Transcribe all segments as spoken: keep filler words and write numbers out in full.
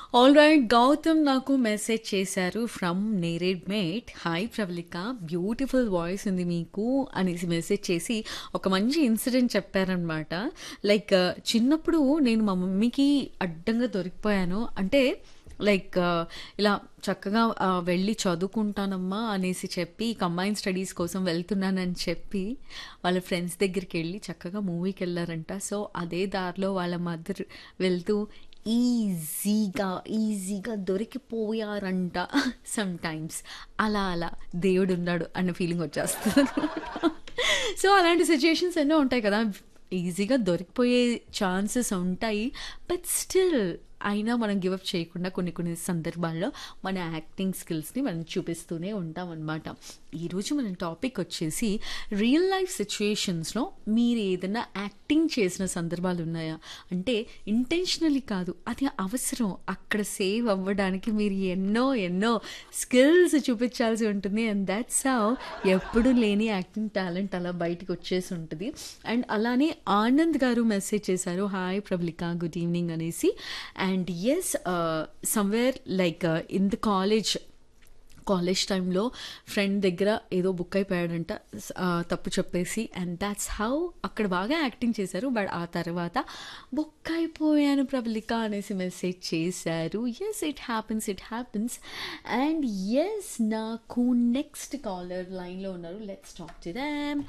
Alright Gautam నాకు message చేశారు from నేరేడ్మేట్. Hi Pravalika, beautiful voice ఉంది మీకు అనేసి మెసేజ్ చేసి ఒక మంచి ఇన్సిడెంట్ చెప్పారనమాట. లైక్ చిన్నప్పుడు నేను మా మమ్మీకి అడ్డంగా దొరికిపోయాను. అంటే లైక్ ఇలా చక్కగా ఆ, వెళ్ళి చదువుకుంటానమ్మా అనేసి చెప్పి కంబైన్ స్టడీస్ కోసం వెళ్తున్నానని చెప్పి వాళ్ళ ఫ్రెండ్స్ దగ్గరికి వెళ్ళి చక్కగా మూవీకి వెళ్ళారంట. సో అదే దారిలో వాళ్ళ మదర్ వెళ్తూ ఈజీగా ఈజీగా దొరికిపోయారంట. సమ్ టైమ్స్ అలా అలా దేవుడు ఉన్నాడు అన్న ఫీలింగ్ వచ్చేస్తుంది. సో అలాంటి సిచ్యుయేషన్స్ ఎన్నో ఉంటాయి కదా, ఈజీగా దొరికిపోయే ఛాన్సెస్ ఉంటాయి. బట్ స్టిల్ అయినా మనం గివప్ చేయకుండా కొన్ని కొన్ని సందర్భాల్లో మన యాక్టింగ్ స్కిల్స్ని మనం చూపిస్తూనే ఉంటాం అన్నమాట. ఈరోజు మన టాపిక్ వచ్చేసి రియల్ లైఫ్ సిచ్యుయేషన్స్లో మీరు ఏదైనా యాక్టింగ్ చేసిన సందర్భాలు ఉన్నాయా? అంటే ఇంటెన్షనలీ కాదు, అది అవసరం. అక్కడ సేవ్ అవ్వడానికి మీరు ఎన్నో ఎన్నో స్కిల్స్ చూపించాల్సి ఉంటుంది. అండ్ దాట్స్ హౌ ఎప్పుడు లేని యాక్టింగ్ టాలెంట్ అలా బయటకు వచ్చేసి ఉంటుంది. అండ్ అలానే ఆనంద్ గారు మెసేజ్ చేశారు, హాయ్ ప్రబలిక, గుడ్ ఈవినింగ్ అనేసి. And yes, somewhere like in the college college టైంలో ఫ్రెండ్ దగ్గర ఏదో బుక్ అయిపోయాడంట, ఆ, తప్పు చెప్పేసి. అండ్ దాట్స్ హౌ అక్కడ బాగా యాక్టింగ్ చేశారు. బట్ ఆ తర్వాత బుక్ అయిపోయాను ప్రబలిక అనేసి మెసేజ్ చేశారు. Yes, it happens, it happens. And yes, నాకు నెక్స్ట్ కాలర్ లైన్లో ఉన్నారు. Let's talk to them.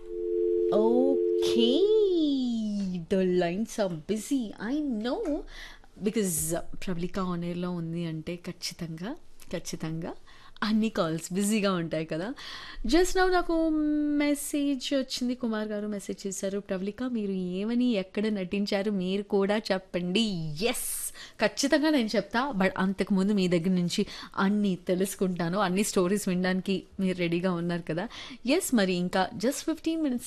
Okay, the lines are busy, I know. Because Prabalika on ఎయిర్లో ఉంది అంటే ఖచ్చితంగా ఖచ్చితంగా అన్ని కాల్స్ బిజీగా ఉంటాయి కదా. జస్ట్ నౌ నాకు మెసేజ్ వచ్చింది, కుమార్ గారు మెసేజ్ చేశారు, ప్రవళిక మీరు ఏమని ఎక్కడ నటించారు మీరు కూడా చెప్పండి. ఎస్, ఖచ్చితంగా నేను చెప్తా. బట్ అంతకుముందు మీ దగ్గర నుంచి అన్నీ తెలుసుకుంటాను. అన్ని స్టోరీస్ వినడానికి మీరు రెడీగా ఉన్నారు కదా. ఎస్, మరి ఇంకా జస్ట్ ఫిఫ్టీన్ మినిట్స్